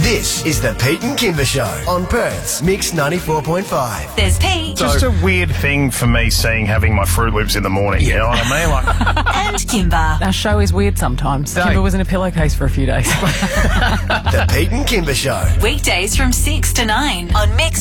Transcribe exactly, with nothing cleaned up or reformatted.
This is the Pete and Kimber Show on Perth's Mix ninety-four point five. There's Pete. Just a weird thing for me seeing having my Fruit Loops in the morning, you know what I mean? Like, And Kimber. Our show is weird sometimes. Dave. Kimber was in a pillowcase for a few days. The Pete and Kimber Show. Weekdays from six to nine on Mix